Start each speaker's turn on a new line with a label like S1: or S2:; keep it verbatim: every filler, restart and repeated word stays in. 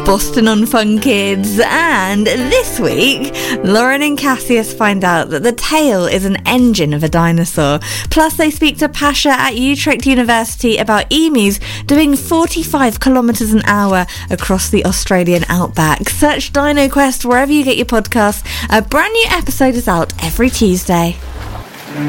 S1: Boston on Fun Kids. And this week, Lauren and Cassius find out that the tail is an engine of a dinosaur. Plus, they speak to Pasha at Utrecht University about emus doing forty-five kilometres an hour across the Australian outback. Search Dino Quest wherever you get your podcasts. A brand new episode is out every Tuesday.